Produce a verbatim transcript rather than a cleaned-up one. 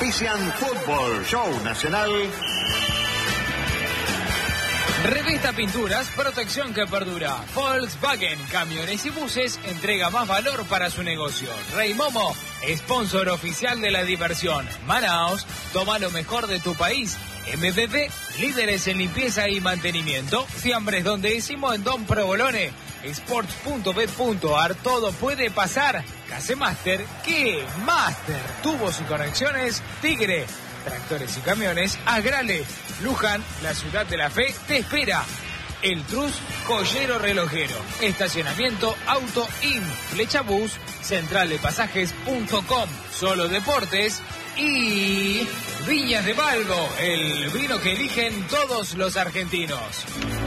auspician Fútbol Show Nacional. Revista Pinturas, protección que perdura. Volkswagen, camiones y buses, entrega más valor para su negocio. Rey Momo, sponsor oficial de la diversión. Manaos, toma lo mejor de tu país. M V P, líderes en limpieza y mantenimiento. Fiambres donde decimos en Don Provolone. Sports punto bet punto ar, todo puede pasar. Casemaster, ¿qué? Master, tubos y conexiones, Tigre. Tractores y camiones, Agrale. Luján, la ciudad de la fe, te espera. El Trus, joyero relojero. Estacionamiento Auto In. Flechabús, central de pasajes punto com. Solo deportes. Y Viñas de Valgo, el vino que eligen todos los argentinos.